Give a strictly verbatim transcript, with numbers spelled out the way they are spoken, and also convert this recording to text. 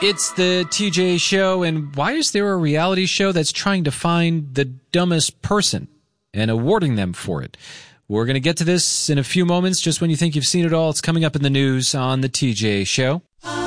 It's the T J Show, and why is there a reality show that's trying to find the dumbest person and awarding them for it? We're going to get to this in a few moments. Just when you think you've seen it all, it's coming up in the news on the T J Show.